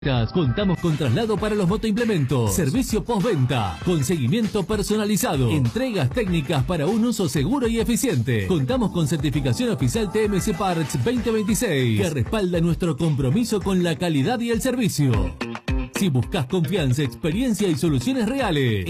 Contamos con traslado para los motoimplementos, servicio postventa, con seguimiento personalizado, entregas técnicas para un uso seguro y eficiente. Contamos con certificación oficial TMC Parts 2026 que respalda nuestro compromiso con la calidad y el servicio. Si buscas confianza, experiencia y soluciones reales,